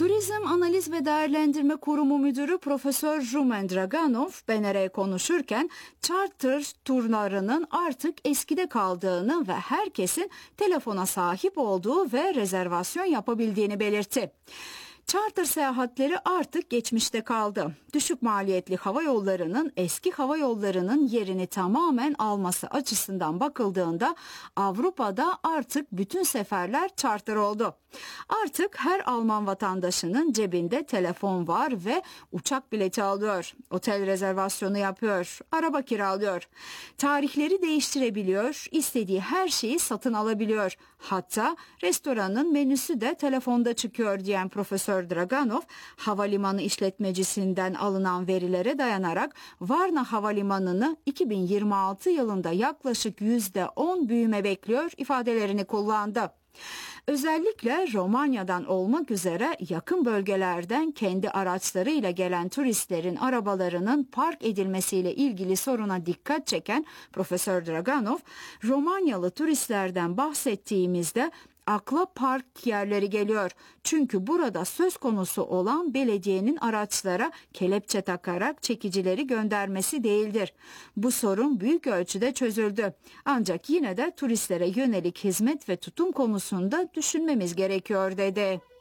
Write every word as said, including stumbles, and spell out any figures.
Turizm Analiz ve Değerlendirme Kurumu Müdürü Profesör Rumen Draganov B N R'ye konuşurken charter turlarının artık eskide kaldığını ve herkesin telefona sahip olduğu ve rezervasyon yapabildiğini belirtti. Charter seyahatleri artık geçmişte kaldı. Düşük maliyetli hava yollarının eski hava yollarının yerini tamamen alması açısından bakıldığında Avrupa'da artık bütün seferler charter oldu. Artık her Alman vatandaşının cebinde telefon var ve uçak bileti alıyor, otel rezervasyonu yapıyor, araba kiralıyor. Tarihleri değiştirebiliyor, istediği her şeyi satın alabiliyor. Hatta restoranın menüsü de telefonda çıkıyor diyen Profesör Draganov, havalimanı işletmecisinden alınan verilere dayanarak Varna Havalimanı'nı iki bin yirmi altı yılında yaklaşık yüzde on büyüme bekliyor ifadelerini kullandı. Özellikle Romanya'dan olmak üzere yakın bölgelerden kendi araçlarıyla gelen turistlerin arabalarının park edilmesiyle ilgili soruna dikkat çeken Profesör Draganov, Romanyalı turistlerden bahsettiğimizde akla park yerleri geliyor. Çünkü burada söz konusu olan belediyenin araçlara kelepçe takarak çekicileri göndermesi değildir. Bu sorun büyük ölçüde çözüldü. Ancak yine de turistlere yönelik hizmet ve tutum konusunda düşünmemiz gerekiyor dedi.